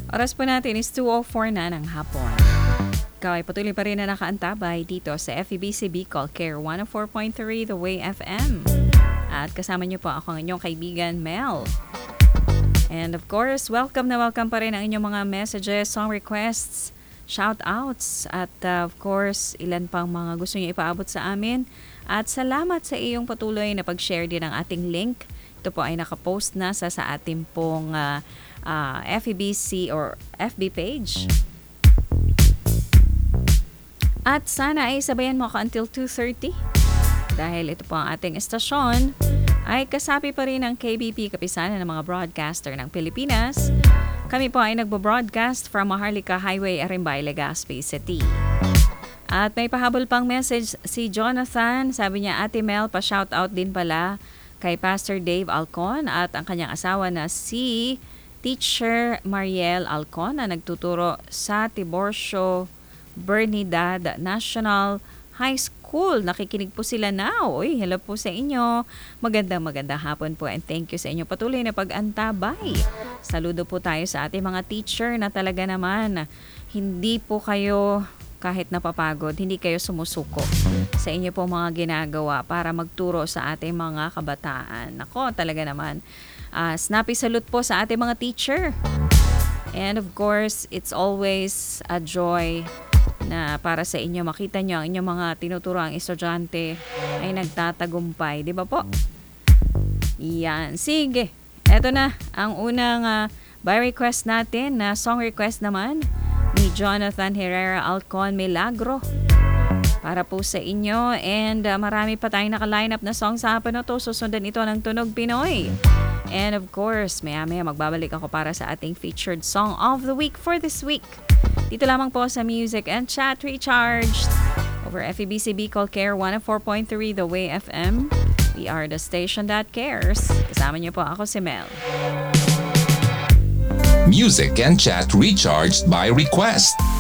Oras po natin is 2:04 na ng hapon. Ikaw ay patuloy pa rin na nakaantabay dito sa FEBC Bicol Care 104.3 The Way FM. At kasama niyo po ako ang inyong kaibigan Mel. And of course, welcome na welcome pa rin ang inyong mga messages, song requests, shoutouts, at of course, ilan pang mga gusto niyo ipaabot sa amin. At salamat sa iyong patuloy na pag-share din ng ating link. Ito po ay nakapost na sa ating pong FEBC or FB page. At sana ay sabayan mo ako until 2:30 dahil ito po ang ating estasyon ay kasapi pa rin ng KBP, Kapisanan ng mga broadcaster ng Pilipinas. Kami po ay nagbo-broadcast from Maharlika Highway, Arimbay, Legazpi City. At may pahabol pang message si Jonathan. Sabi niya, Ate Mel, pa-shoutout din pala kay Pastor Dave Alcon at ang kanyang asawa na si Teacher Mariel Alcon na nagtuturo sa Tiburcio Bernidad National High School. Nakikinig po sila now. Uy, hello po sa inyo. Magandang hapon po and thank you sa inyo patuloy na pag-antabay. Saludo po tayo sa ating mga teacher na talaga naman hindi po kayo kahit napapagod, hindi kayo sumusuko sa inyo po mga ginagawa para magturo sa ating mga kabataan. Nako, talaga naman. Snappy salute po sa ating mga teacher. And of course, it's always a joy na para sa inyo makita nyo ang inyong mga tinuturoang estudyante ay nagtatagumpay. Di ba po? Yan. Sige. Eto na ang unang by request natin na song request naman ni Jonathan Herrera Alcon, Milagro. Para po sa inyo and marami pa tayong naka-line up na song sa hapon na to. Susundan ito ng Tunog Pinoy. And of course, maya-maya magbabalik ako para sa ating featured song of the week for this week. Dito lamang po sa Music and Chat Recharged over FEBC Bicol Care 104.3 The Way FM. We are the station that cares. Kasama niyo po ako si Mel. Music and Chat Recharged by request.